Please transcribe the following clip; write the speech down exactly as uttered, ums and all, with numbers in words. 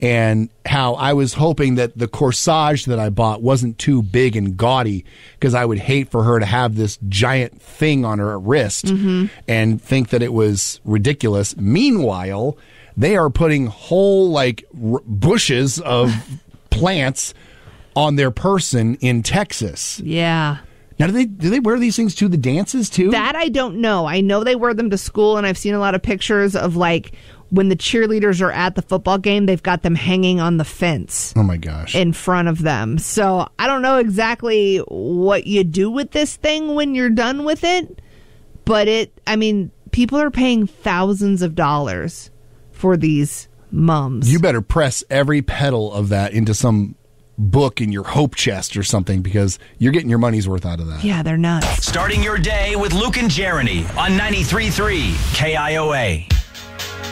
and how I was hoping that the corsage that I bought wasn't too big and gaudy, because I would hate for her to have this giant thing on her wrist mm-hmm. and think that it was ridiculous. Meanwhile, they are putting whole like r- bushes of plants on their person in Texas. Yeah. Now, do they do they wear these things to the dances too? That I don't know. I know they wear them to school, and I've seen a lot of pictures of like when the cheerleaders are at the football game, they've got them hanging on the fence. Oh my gosh. In front of them. So I don't know exactly what you do with this thing when you're done with it, but it, I mean, people are paying thousands of dollars for these mums. You better press every petal of that into some book in your hope chest or something, because you're getting your money's worth out of that. Yeah, they're nuts. Starting your day with Luke and Jeremy on ninety-three point three K I O A.